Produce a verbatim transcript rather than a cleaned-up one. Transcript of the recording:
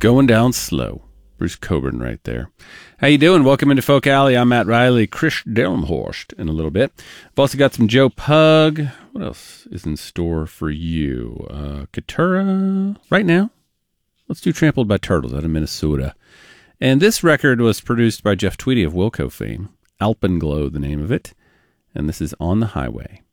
Going Down Slow. Bruce Cockburn right there. How you doing? Welcome into Folk Alley. I'm Matt Riley. Chris Delmhorst in a little bit. I've also got some Joe Pug. What else is in store for you? Uh, Katura right now. Let's do Trampled by Turtles out of Minnesota. And this record was produced by Jeff Tweedy of Wilco fame. Alpenglow, the name of it. And this is On the Highway.